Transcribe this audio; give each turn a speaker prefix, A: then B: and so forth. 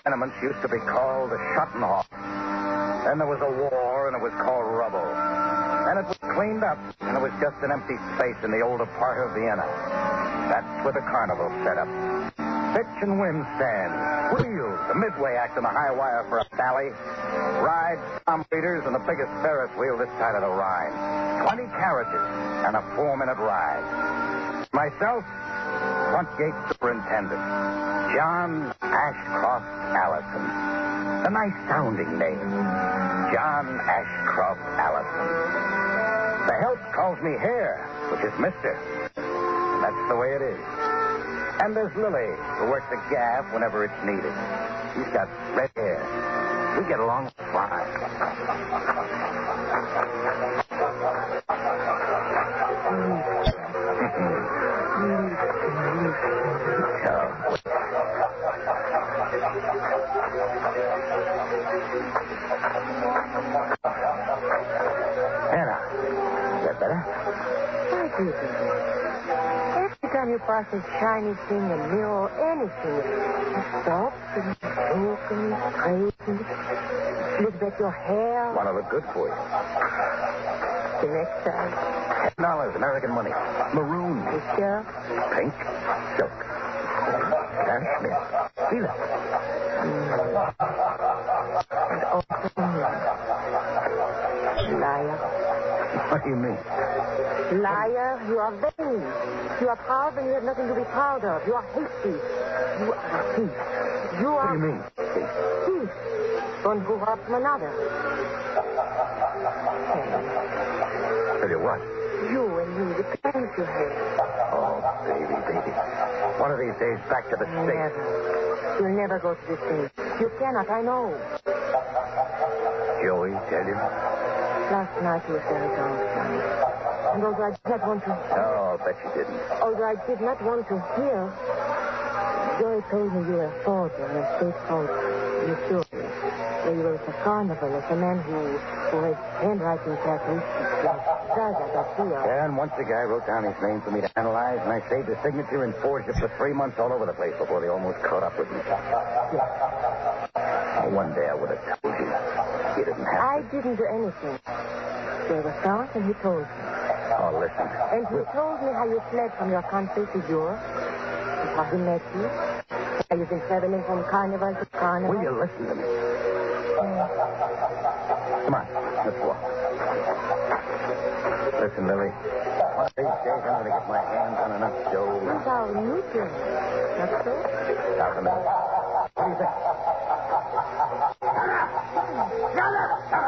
A: tenements used to be called the Schottenhof. Then there was a war, and it was called rubble. Then it was cleaned up, and it was just an empty space in the older part of Vienna. That's where the carnival set up. Pitch and wind stands, wheels, the midway act on the high wire for a sally, rides, palm readers, and the biggest Ferris wheel this side of the Rhine. 20 carriages and a 4-minute ride. Myself, front gate superintendent, John Ashcroft Allison. A nice sounding name, John Ashcroft Allison. The help calls me Hare, which is Mister. That's the way it is. And there's Lily, who works the gaff whenever it's needed. She's got red hair. We get along fine. Anna, is that better?
B: Why do you do that? Every time you pass a shiny thing, a mirror, anything, you stop and look and straighten, look at your hair.
A: Want to look good for you.
B: The next time.
A: $10, American money. Maroon.
B: You sure?
A: Pink. Silk. Cashmere. Feel it.
B: And also liar.
A: What do you mean?
B: Liar, you are vain. You are proud when you have nothing to be proud of. You are hasty. You are a thief. You are...
A: What do you mean?
B: Thief. One who robs another.
A: Tell you what?
B: You and me, the plans you have.
A: Oh, baby. One of these days, back to the States.
B: Never. You'll never go to the States. You cannot, I know.
A: Joey, tell you?
B: Last night he was very downtrodden. And although I did not want to...
A: Oh, I'll bet you didn't.
B: Although I did not want to hear, Joey told me you were a soldier on a state called Missouri, where you were at a carnival as a man who has handwriting characteristics like Zaza Garcia.
A: Yeah, and once a guy wrote down his name for me to analyze, and I saved his signature and forged it for 3 months all over the place before they almost caught up with me.
B: Yes.
A: Oh, one day I would have told you. You didn't have to.
B: I didn't do anything. There was out, and he told me.
A: Oh, listen.
B: And he told me how you fled from your country to Europe, and how he met you, how you've been traveling from carnival to carnival.
A: Will you listen to me? Come on, let's walk. Listen, Lily. One of these days, I'm going to get my hands on enough dough.
B: These are new things, not so?
A: Stop a minute. What do you think?